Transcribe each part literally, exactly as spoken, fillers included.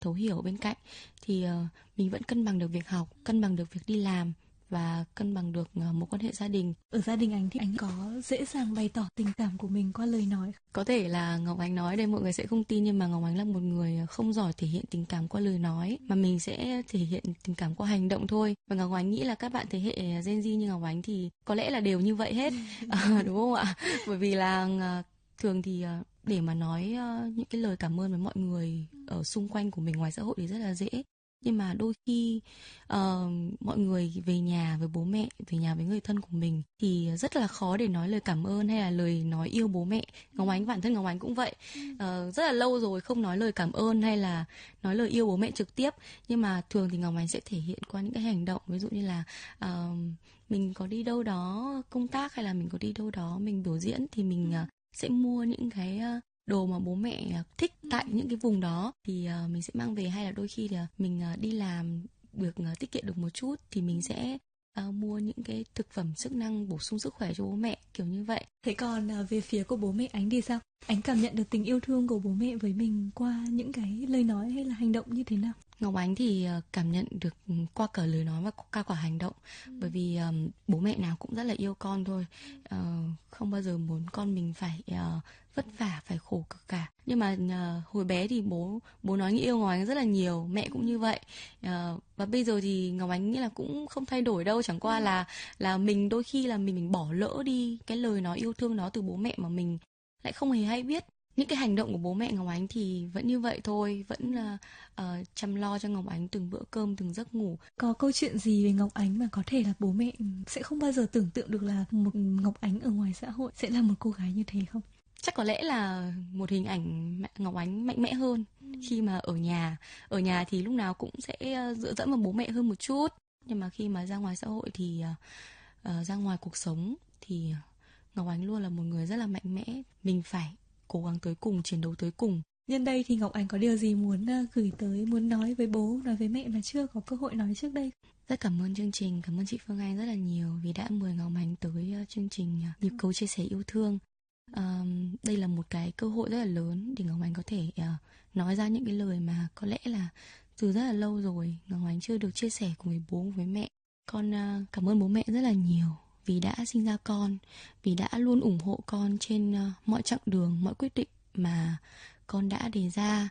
thấu hiểu bên cạnh thì uh, mình vẫn cân bằng được việc học, cân bằng được việc đi làm và cân bằng được uh, mối quan hệ gia đình. Ở gia đình anh thì anh có dễ dàng bày tỏ tình cảm của mình qua lời nói? Có thể là Ngọc Ánh nói đây mọi người sẽ không tin, nhưng mà Ngọc Ánh là một người không giỏi thể hiện tình cảm qua lời nói, mà mình sẽ thể hiện tình cảm qua hành động thôi. Và Ngọc Ánh nghĩ là các bạn thế hệ Gen Z như Ngọc Ánh thì có lẽ là đều như vậy hết. À, đúng không ạ? Bởi vì là uh, thường thì uh, để mà nói uh, những cái lời cảm ơn với mọi người ở xung quanh của mình ngoài xã hội thì rất là dễ. Nhưng mà đôi khi uh, mọi người về nhà với bố mẹ, về nhà với người thân của mình thì rất là khó để nói lời cảm ơn hay là lời nói yêu bố mẹ. Ngọc Ánh, bản thân Ngọc Ánh cũng vậy, uh, rất là lâu rồi không nói lời cảm ơn hay là nói lời yêu bố mẹ trực tiếp. Nhưng mà thường thì Ngọc Ánh sẽ thể hiện qua những cái hành động, ví dụ như là uh, mình có đi đâu đó công tác hay là mình có đi đâu đó mình biểu diễn thì mình uh, sẽ mua những cái uh, đồ mà bố mẹ thích tại những cái vùng đó thì uh, mình sẽ mang về, hay là đôi khi là mình uh, đi làm được uh, tiết kiệm được một chút thì mình sẽ uh, mua những cái thực phẩm chức năng bổ sung sức khỏe cho bố mẹ, kiểu như vậy. Thế còn uh, về phía của bố mẹ anh thì sao? Anh cảm nhận được tình yêu thương của bố mẹ với mình qua những cái lời nói hay là hành động như thế nào? Ngọc Ánh thì cảm nhận được qua cả lời nói và qua cả hành động. ừ. Bởi vì um, bố mẹ nào cũng rất là yêu con thôi, uh, không bao giờ muốn con mình phải uh, vất vả, phải khổ cực cả. Nhưng mà uh, hồi bé thì bố bố nói yêu Ngọc Ánh rất là nhiều, mẹ cũng như vậy. Uh, và bây giờ thì Ngọc Ánh nghĩ là cũng không thay đổi đâu, chẳng qua là là mình đôi khi là mình, mình bỏ lỡ đi cái lời nói yêu thương đó từ bố mẹ mà mình lại không hề hay biết. Những cái hành động của bố mẹ Ngọc Ánh thì vẫn như vậy thôi, vẫn là uh, chăm lo cho Ngọc Ánh từng bữa cơm, từng giấc ngủ. Có câu chuyện gì về Ngọc Ánh mà có thể là bố mẹ sẽ không bao giờ tưởng tượng được là một Ngọc Ánh ở ngoài xã hội sẽ là một cô gái như thế không? Chắc có lẽ là một hình ảnh Ngọc Ánh mạnh mẽ hơn ừ. khi mà ở nhà. Ở nhà thì lúc nào cũng sẽ dựa dẫm vào bố mẹ hơn một chút. Nhưng mà khi mà ra ngoài xã hội thì uh, ra ngoài cuộc sống thì Ngọc Ánh luôn là một người rất là mạnh mẽ. Mình phải cố gắng tới cùng, chiến đấu tới cùng. Nhân đây thì Ngọc Ánh có điều gì muốn uh, gửi tới, muốn nói với bố, nói với mẹ mà chưa có cơ hội nói trước đây? Rất cảm ơn chương trình, cảm ơn chị Phương Anh rất là nhiều vì đã mời Ngọc Ánh tới uh, chương trình uh, Nhịp Cầu Chia Sẻ Yêu Thương. Uh, đây là một cái cơ hội rất là lớn để Ngọc Ánh có thể uh, nói ra những cái lời mà có lẽ là từ rất là lâu rồi Ngọc Ánh chưa được chia sẻ cùng với bố, với mẹ. Con uh, cảm ơn bố mẹ rất là nhiều vì đã sinh ra con, vì đã luôn ủng hộ con trên uh, mọi chặng đường, mọi quyết định mà con đã đề ra.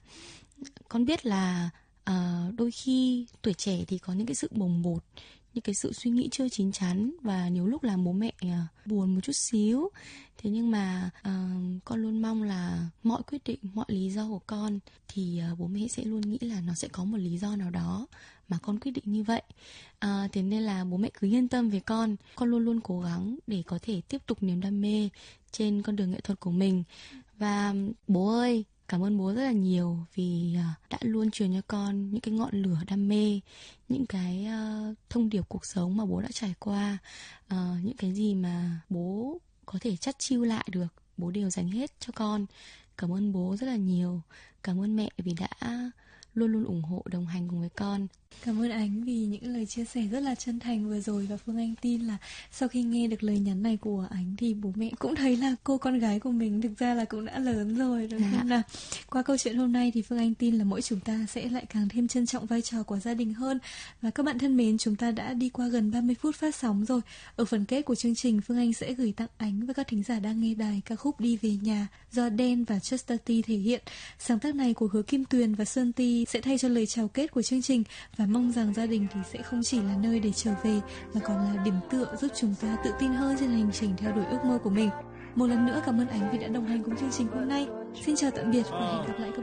Con biết là uh, đôi khi tuổi trẻ thì có những cái sự bồng bột, những cái sự suy nghĩ chưa chín chắn và nhiều lúc làm bố mẹ uh, buồn một chút xíu. Thế nhưng mà uh, con luôn mong là mọi quyết định, mọi lý do của con thì uh, bố mẹ sẽ luôn nghĩ là nó sẽ có một lý do nào đó mà con quyết định như vậy. Uh, thế nên là bố mẹ cứ yên tâm về con. Con luôn luôn cố gắng để có thể tiếp tục niềm đam mê trên con đường nghệ thuật của mình. Và bố ơi, cảm ơn bố rất là nhiều vì đã luôn truyền cho con những cái ngọn lửa đam mê, những cái uh, thông điệp cuộc sống mà bố đã trải qua, uh, những cái gì mà bố có thể chắt chiu lại được, bố đều dành hết cho con. Cảm ơn bố rất là nhiều. Cảm ơn mẹ vì đã luôn luôn ủng hộ, đồng hành cùng với con. Cảm ơn Ánh vì những lời chia sẻ rất là chân thành vừa rồi, và Phương Anh tin là sau khi nghe được lời nhắn này của Ánh thì bố mẹ cũng thấy là cô con gái của mình thực ra là cũng đã lớn rồi, đúng không nào? Qua câu chuyện hôm nay thì Phương Anh tin là mỗi chúng ta sẽ lại càng thêm trân trọng vai trò của gia đình hơn. Và các bạn thân mến, chúng ta đã đi qua gần ba mươi phút phát sóng rồi. Ở phần kết của chương trình, Phương Anh sẽ gửi tặng Ánh và các thính giả đang nghe đài ca khúc Đi Về Nhà do Dan và Chester T thể hiện. Sáng tác này của Hứa Kim Tuyền và Sơn Ti sẽ thay cho lời chào kết của chương trình, và mong rằng gia đình thì sẽ không chỉ là nơi để trở về mà còn là điểm tựa giúp chúng ta tự tin hơn trên hành trình theo đuổi ước mơ của mình. Một lần nữa cảm ơn Ánh vì đã đồng hành cùng chương trình hôm nay. Xin chào tạm biệt và hẹn gặp lại các bạn.